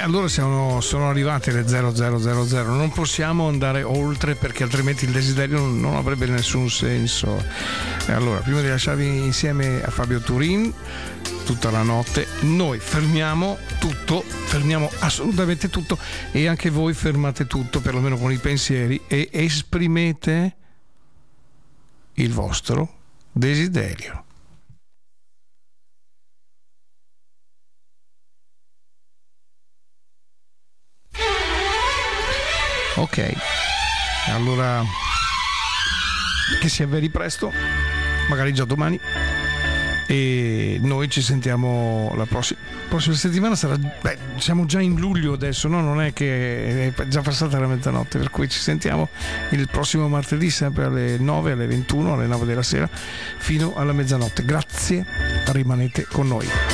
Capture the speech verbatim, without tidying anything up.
allora siamo, sono arrivate le zero zero zero zero, non possiamo andare oltre perché altrimenti il desiderio non, non avrebbe nessun senso. E allora, prima di lasciarvi insieme a Fabio Turin tutta la notte, noi fermiamo tutto, fermiamo assolutamente tutto, e anche voi fermate tutto, perlomeno con i pensieri, e esprimete il vostro desiderio. Ok, allora che si avveri presto, magari già domani, e noi ci sentiamo la prossima, prossima settimana. Sarà, beh, siamo già in luglio adesso, no? Non è che è già passata la mezzanotte, per cui ci sentiamo il prossimo martedì sempre alle nove, alle ventuno, alle nove della sera fino alla mezzanotte. Grazie, rimanete con noi.